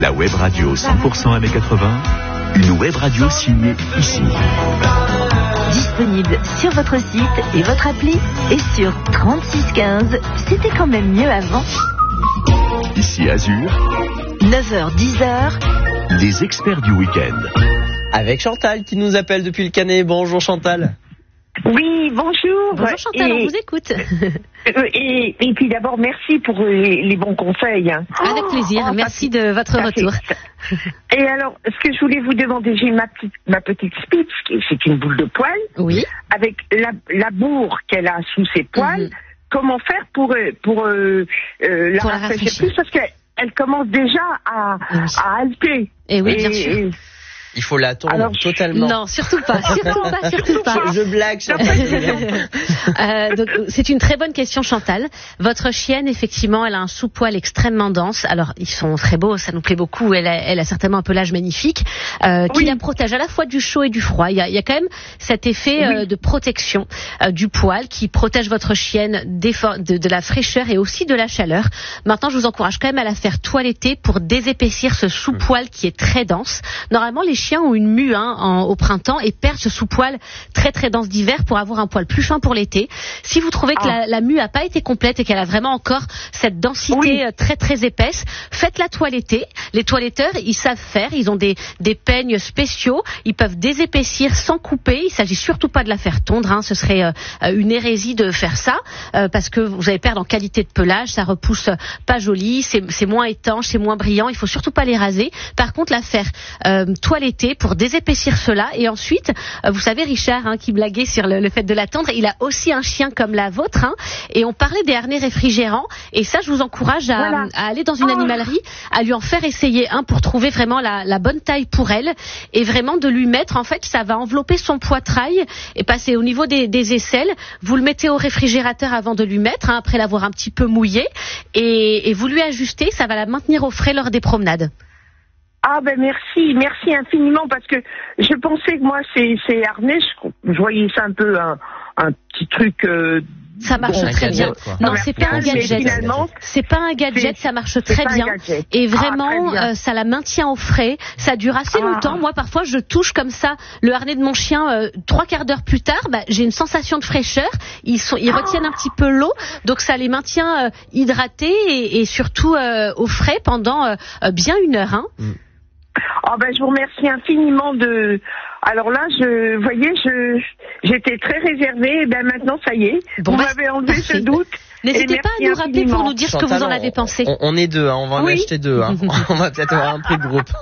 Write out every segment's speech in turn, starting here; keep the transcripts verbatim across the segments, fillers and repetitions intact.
La web radio cent pour cent M quatre-vingts, une web radio signée ici. Disponible sur votre site et votre appli et sur trente-six quinze. C'était quand même mieux avant. Ici Azur, neuf heures dix heures. les experts du week-end. Avec Chantal qui nous appelle depuis le Canet. Bonjour Chantal. Oui, bonjour. Bonjour Chantal, et, on vous écoute. Et, et puis d'abord, merci pour les, les bons conseils. Avec plaisir, oh, merci de votre ça retour. Fait... Et alors, ce que je voulais vous demander, j'ai ma petite, ma petite Spitz, c'est une boule de poil, Oui. avec la, la bourre qu'elle a sous ses poils. Mm-hmm. Comment faire pour, pour, euh, euh, la pour la rafraîchir rafraîchir plus, parce qu'elle elle commence déjà à, oui. à halter. Et oui, bien sûr. Et, Il faut la tondre Alors, totalement. Non, surtout pas, surtout pas, surtout pas. Je, je blague, Chantal. euh, donc, c'est une très bonne question, Chantal. Votre chienne, effectivement, elle a un sous-poil extrêmement dense. Alors, ils sont très beaux, ça nous plaît beaucoup. Elle a, elle a certainement un pelage magnifique euh, qui oui. la protège à la fois du chaud et du froid. Il y a, il y a quand même cet effet oui. euh, de protection euh, du poil qui protège votre chienne des for- de, de la fraîcheur et aussi de la chaleur. Maintenant, je vous encourage quand même à la faire toiletter pour désépaissir ce sous-poil qui est très dense. Normalement, les chiens ont une mue hein, en, au printemps et perdent ce sous-poil très très dense d'hiver pour avoir un poil plus fin pour l'été. Si vous trouvez que ah. la, la mue n'a pas été complète et qu'elle a vraiment encore cette densité oui. très très épaisse, faites-la toiletter. Les toiletteurs, ils savent faire, ils ont des, des peignes spéciaux, ils peuvent désépaissir sans couper. Il s'agit surtout pas de la faire tondre, hein. Ce serait euh, une hérésie de faire ça euh, parce que vous allez perdre en qualité de pelage, ça repousse pas joli, c'est, c'est moins étanche, c'est moins brillant. Il faut surtout pas les raser. Par contre, la faire euh, toiletter pour désépaissir cela. Et ensuite, vous savez, Richard, hein, qui blaguait sur le, le fait de l'attendre, il a aussi un chien comme la vôtre. Hein, et on parlait des harnais réfrigérants. Et ça, je vous encourage à, voilà. à aller dans une oh. animalerie, à lui en faire essayer un pour trouver vraiment la, la bonne taille pour elle. Et vraiment de lui mettre, en fait, ça va envelopper son poitrail et passer au niveau des, des aisselles. Vous le mettez au réfrigérateur avant de lui mettre, hein, après l'avoir un petit peu mouillé. Et, et vous lui ajustez, ça va la maintenir au frais lors des promenades. Ah ben merci, merci infiniment, parce que je pensais que moi ces, ces harnais, je, je voyais ça un peu un, un petit truc... Euh, ça marche bon, très bien. Quoi. Non, c'est pas un gadget. C'est pas un gadget, ça marche très bien. Et vraiment, ah, bien. Euh, ça la maintient au frais. Ça dure assez ah. longtemps. Moi, parfois, je touche comme ça le harnais de mon chien euh, trois quarts d'heure plus tard. Bah, j'ai une sensation de fraîcheur. Ils sont, ils ah. retiennent un petit peu l'eau, donc ça les maintient euh, hydratés et, et surtout euh, au frais pendant euh, bien une heure. Hein. Mm. Oh ben, je vous remercie infiniment de... Alors là, je, vous voyez, je, j'étais très réservée, et ben maintenant, ça y est, bon, vous bah, m'avez enlevé ce doute. N'hésitez pas à nous rappeler infiniment. Pour nous dire Chantal, ce que vous en avez pensé. On, on est deux, hein, on va en oui. acheter deux. Hein. On va peut-être avoir un prix de groupe.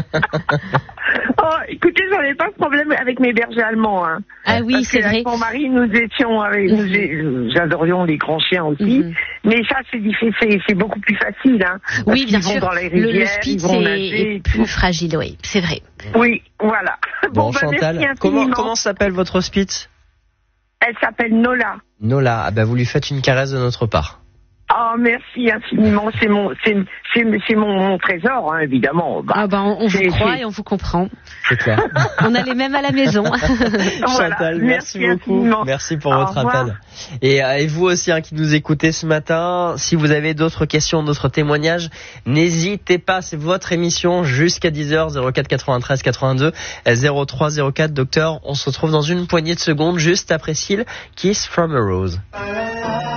Oh, écoutez, j'en ai pas de problème avec mes bergers allemands. Hein. Ah oui, parce c'est que vrai. Avec mon mari, nous étions, avec, nous, mm-hmm. j'adorions les grands chiens aussi. Mm-hmm. Mais ça, c'est, c'est, c'est beaucoup plus facile. Hein, oui, bien sûr. Dans les rivières, le, le Spitz est, nager, est plus fragile, oui, c'est vrai. Oui, voilà. Bon, bon bah, Chantal, comment, comment s'appelle votre Spitz ? Elle s'appelle Nola. Nola, ah bah vous lui faites une caresse de notre part. Oh, merci infiniment. C'est mon, c'est, c'est, c'est mon, mon trésor, hein, évidemment. Bah, ah bah, on, on vous croit et on vous comprend. C'est clair. On a les mêmes à la maison. Chantal, voilà, merci, merci beaucoup. Infiniment. Merci pour Au votre revoir. appel. Et, euh, et vous aussi, hein, qui nous écoutez ce matin, si vous avez d'autres questions, d'autres témoignages, n'hésitez pas. C'est votre émission jusqu'à dix heures, zéro quatre quatre-vingt-treize quatre-vingt-deux zéro trois zéro quatre. Docteur, on se retrouve dans une poignée de secondes juste après Seal, Kiss from a Rose.